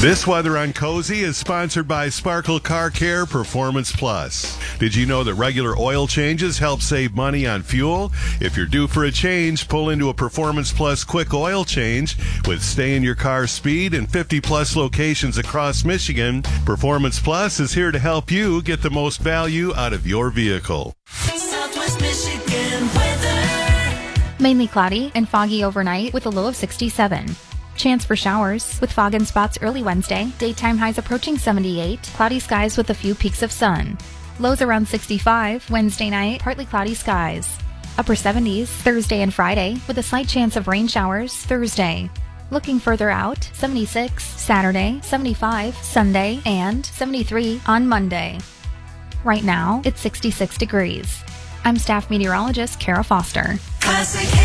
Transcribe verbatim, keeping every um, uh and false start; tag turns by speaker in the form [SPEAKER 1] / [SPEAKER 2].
[SPEAKER 1] This weather on Cozy is sponsored by Sparkle Car Care Performance Plus. Did you know that regular oil changes help save money on fuel? If you're due for a change, pull into a Performance Plus quick oil change with stay in your car speed and fifty plus locations across Michigan. Performance Plus is here to help you get the most value out of your vehicle.
[SPEAKER 2] Southwest Michigan weather.
[SPEAKER 3] Mainly cloudy and foggy overnight with a low of sixty-seven. Chance for showers with fog and spots early Wednesday. Daytime highs approaching seventy-eight. Cloudy skies with a few peaks of sun. Lows around sixty-five. Wednesday night, partly cloudy skies. Upper seventies Thursday and Friday with a slight chance of rain showers Thursday. Looking further out, seventy-six Saturday, seventy-five Sunday, and seventy-three on Monday. Right now, it's sixty-six degrees. I'm staff meteorologist Kara Foster.
[SPEAKER 2] Classic